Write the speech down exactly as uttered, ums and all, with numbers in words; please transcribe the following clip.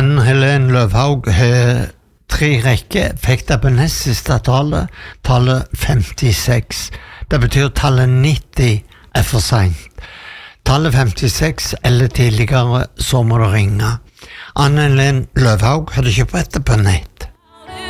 Ann Helen Løvhaug har tre rekker, fikk det på nest siste tallet, tallet femtiseks. Det betyr tallet nitti er for sent. Tallet femtiseks eller tidligere, så må du ringe. Ann Helen Løvhaug har du ikke på dette på nett.